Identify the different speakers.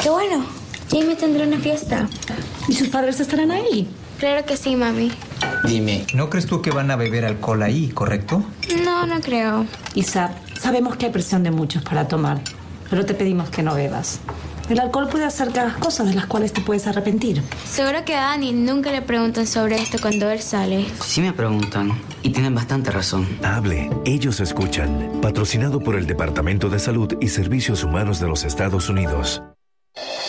Speaker 1: Qué bueno. Jamie tendrá una fiesta.
Speaker 2: ¿Y sus padres estarán ahí?
Speaker 1: Claro que sí, mami.
Speaker 3: Dime, ¿no crees tú que van a beber alcohol ahí, correcto?
Speaker 1: No, no creo.
Speaker 2: Isa, sabemos que hay presión de muchos para tomar, pero te pedimos que no bebas. El alcohol puede hacer que hagas cosas de las cuales te puedes arrepentir.
Speaker 1: Seguro que a Dani nunca le preguntan sobre esto cuando él sale.
Speaker 4: Sí me preguntan, y tienen bastante razón.
Speaker 5: Hable, ellos escuchan. Patrocinado por el Departamento de Salud y Servicios Humanos de los Estados Unidos.